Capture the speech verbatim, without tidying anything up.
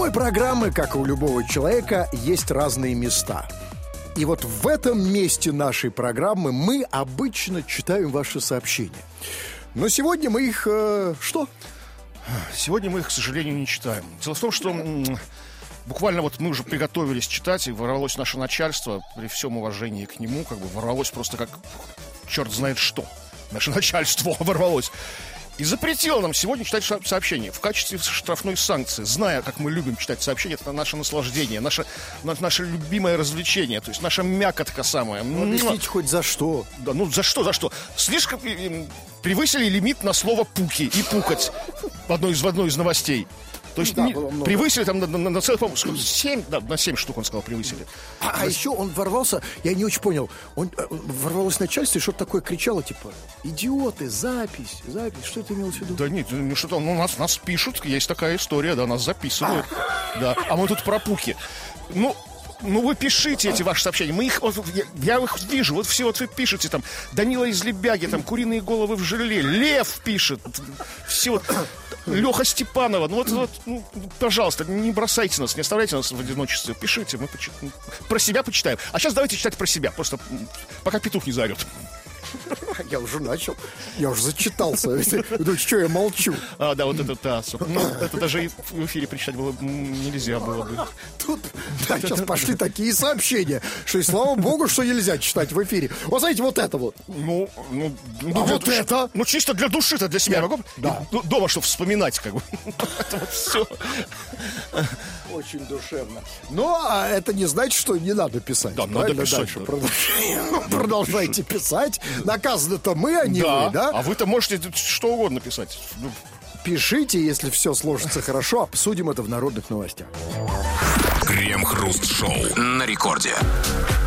любой программы, как и у любого человека, есть разные места. И вот в этом месте нашей программы мы обычно читаем ваши сообщения. Но сегодня мы их... Э, что? Сегодня мы их, к сожалению, не читаем. Дело в том, что м- буквально вот мы уже приготовились читать, и ворвалось наше начальство, при всем уважении к нему, как бы ворвалось просто как черт знает что. Наше начальство ворвалось. И запретило нам сегодня читать сообщения в качестве штрафной санкции. Зная, как мы любим читать сообщения, это наше наслаждение, наше, наше любимое развлечение. То есть наша мякотка самая. Ну, объясните хоть за что. Да, ну за что, за что? Слишком превысили лимит на слово «пуки» и «пукать» в одной из, в одной из новостей. То есть да, не, превысили там на, на, на целых, по-моему, семь, да, на семь штук, он сказал, превысили. А, а еще он ворвался, я не очень понял, он ворвалось начальство и что-то такое кричало, типа, идиоты, запись, запись, что это имелось в виду? Да нет, ну что-то, ну нас, нас пишут, есть такая история, да, нас записывают, а. да, а мы тут про пуки. Ну... Ну, вы пишите эти ваши сообщения. Мы их, вот, я, я их вижу. Вот все вот вы пишете там. Данила из Лебяги, там, куриные головы в желе. Лев пишет. Все вот. Леха Степанова. Ну, вот, вот, ну, пожалуйста, не бросайте нас, не оставляйте нас в одиночестве. Пишите, мы почит... про себя почитаем. А сейчас давайте читать про себя. Просто пока петух не заорет. Я уже начал. Я уже зачитался. Ну, что я молчу? А, да, вот это, да. Ну, это даже и в эфире прочитать было нельзя было бы. Тут, да, сейчас пошли такие сообщения, что и слава богу, что нельзя читать в эфире. Вот знаете, вот это вот. Ну, ну, а вот души, это? Ну, чисто для души-то, для себя. Нет, могу да. Дома, что вспоминать, как бы. Это вот все. Очень душевно. Но это не значит, что не надо писать. Да, надо писать. Дальше продолжайте, продолжайте писать. Наказаны-то мы, а не да, вы, да? А вы-то можете что угодно писать. Пишите, если все сложится хорошо, обсудим это в народных новостях. Крем-хруст-шоу на рекорде.